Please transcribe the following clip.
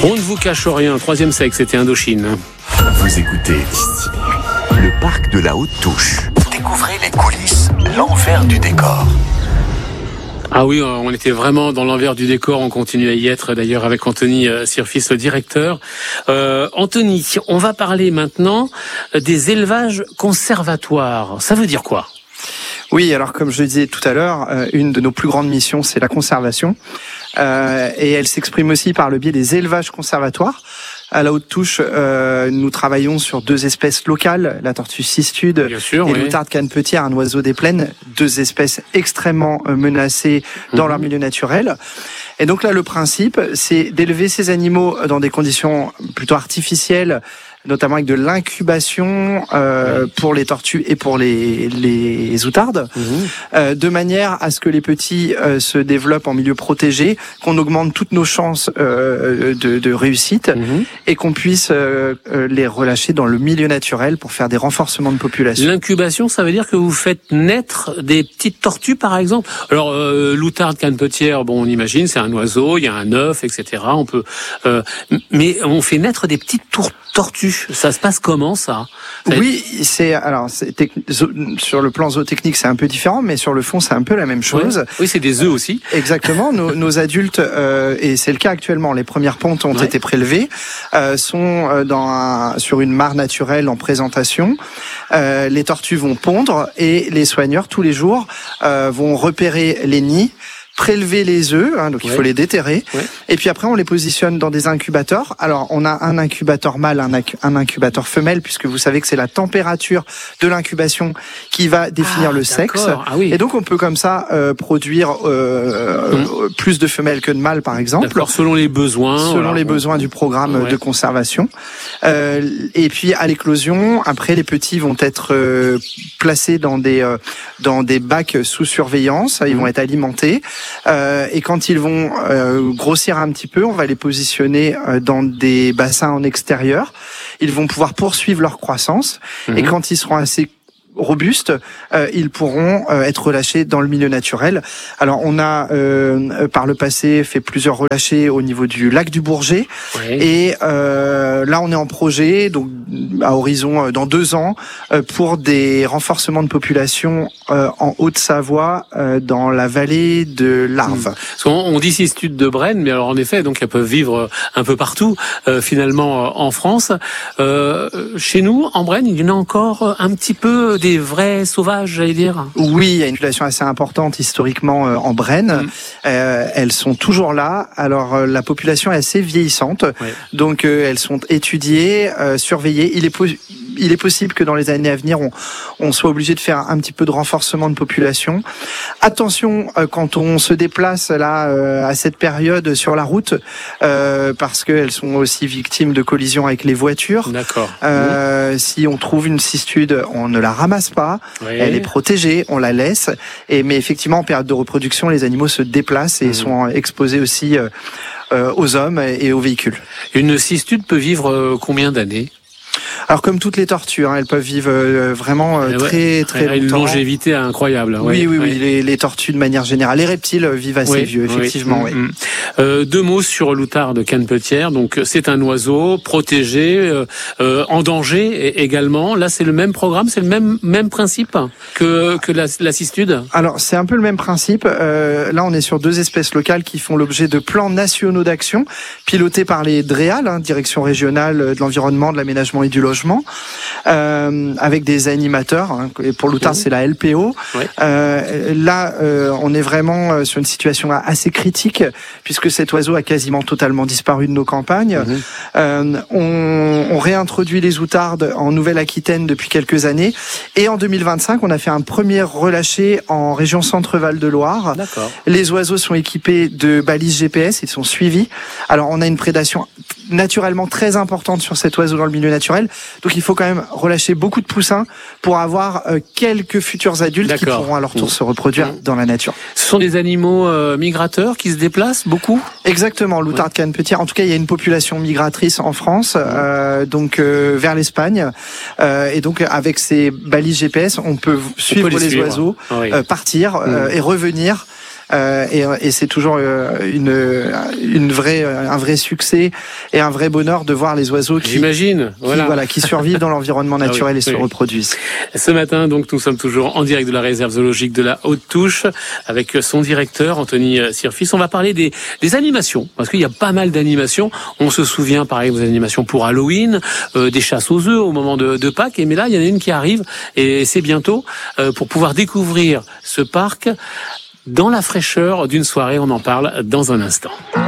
On ne vous cache rien, troisième sexe, c'était Indochine. Vous écoutez le parc de la Haute-Touche. Découvrez les coulisses, l'envers du décor. Ah oui, on était vraiment dans l'envers du décor, on continue à y être d'ailleurs avec Anthony Sirfis, le directeur. Anthony, on va parler maintenant des élevages conservatoires. Ça veut dire quoi ? Oui, alors comme je le disais tout à l'heure, une de nos plus grandes missions, c'est la conservation. Et elle s'exprime aussi par le biais des élevages conservatoires. À la Haute-Touche, nous travaillons sur 2 espèces locales, la tortue cistude et l'outarde canepetière, un oiseau des plaines, 2 espèces extrêmement menacées dans leur milieu naturel. Et donc là, le principe, c'est d'élever ces animaux dans des conditions plutôt artificielles, notamment avec de l'incubation pour les tortues et pour les outardes, de manière à ce que les petits se développent en milieu protégé, qu'on augmente toutes nos chances de réussite et qu'on puisse les relâcher dans le milieu naturel pour faire des renforcements de population. L'incubation, ça veut dire que vous faites naître des petites tortues, par exemple. Alors, l'outarde canepetière, bon, on imagine, c'est un oiseau, il y a un œuf, etc. On peut, mais on fait naître des petites tortues. Ça se passe comment, ça ? Oui, sur le plan zootechnique, c'est un peu différent, mais sur le fond, c'est un peu la même chose. Ouais. Oui, c'est des œufs aussi. Exactement. Nos adultes, et c'est le cas actuellement, les premières pontes ont été prélevées, sont sur une mare naturelle en présentation. Les tortues vont pondre et les soigneurs, tous les jours, vont repérer les nids, prélever les œufs, donc il faut les déterrer, et puis après on les positionne dans des incubateurs. Alors on a un incubateur mâle, un incubateur femelle, puisque vous savez que c'est la température de l'incubation qui va définir le sexe. Et donc on peut comme ça produire plus de femelles que de mâles, par exemple. D'accord, selon les besoins. Selon les besoins du programme de conservation. Et puis à l'éclosion, après les petits vont être placés dans des bacs sous surveillance. Ils vont être alimentés. Et quand ils vont grossir un petit peu, on va les positionner dans des bassins en extérieur. Ils vont pouvoir poursuivre leur croissance. Et quand ils seront assez robustes, ils pourront être relâchés dans le milieu naturel. Alors on a par le passé fait plusieurs relâchés au niveau du lac du Bourget, et là on est en projet, donc à horizon dans 2 ans, pour des renforcements de population en Haute-Savoie, dans la vallée de l'Arve. On dit cistude de Brenne, mais alors en effet, donc elles peuvent vivre un peu partout finalement en France. Chez nous, en Brenne, il y en a encore un petit peu des vrais sauvages, j'allais dire. Oui, il y a une population assez importante historiquement en Brenne. Elles sont toujours là. Alors la population est assez vieillissante, donc elles sont étudiées, surveillées. Il est possible que dans les années à venir, on soit obligé de faire un petit peu de renforcement de population. Attention quand on se déplace là à cette période sur la route, parce qu'elles sont aussi victimes de collisions avec les voitures. D'accord. Si on trouve une cistude, on ne la ramasse pas. Elle est protégée, on la laisse. Mais effectivement, en période de reproduction, les animaux se déplacent et sont exposés aussi aux hommes et aux véhicules. Une cistude peut vivre combien d'années ? Alors comme toutes les tortues, elles peuvent vivre vraiment très longtemps. Une longévité incroyable. Oui. Les tortues de manière générale. Les reptiles vivent assez vieux, effectivement. 2 mots sur l'outarde canepetière. Donc c'est un oiseau protégé, en danger également. Là c'est le même programme, c'est le même principe que la cistude. Alors c'est un peu le même principe. Là on est sur 2 espèces locales qui font l'objet de plans nationaux d'action pilotés par les DREAL, direction régionale de l'environnement, de l'aménagement et du logement, avec des animateurs. Et pour l'outarde, c'est la LPO. Là, on est vraiment sur une situation assez critique, puisque cet oiseau a quasiment totalement disparu de nos campagnes. On réintroduit les outardes en Nouvelle-Aquitaine depuis quelques années. Et en 2025, on a fait un premier relâché en région Centre-Val de Loire. D'accord. Les oiseaux sont équipés de balises GPS, ils sont suivis. Alors, on a une prédation naturellement très importante sur cet oiseau dans le milieu naturel. Donc il faut quand même relâcher beaucoup de poussins pour avoir quelques futurs adultes qui pourront à leur tour se reproduire dans la nature. Ce sont des animaux migrateurs qui se déplacent beaucoup ? Exactement, l'outarde canepetière. En tout cas, il y a une population migratrice en France, donc vers l'Espagne. Et donc avec ces balises GPS, on peut suivre les oiseaux, partir et revenir. et c'est toujours un vrai succès et un vrai bonheur de voir les oiseaux qui survivent dans l'environnement naturel et se reproduisent. Ce matin, donc, nous sommes toujours en direct de la réserve zoologique de la Haute-Touche avec son directeur, Anthony Sirfis. On va parler des animations, parce qu'il y a pas mal d'animations. On se souvient, par exemple, des animations pour Halloween, des chasses aux œufs au moment de Pâques. Mais là, il y en a une qui arrive, et c'est bientôt, pour pouvoir découvrir ce parc dans la fraîcheur d'une soirée. On en parle dans un instant.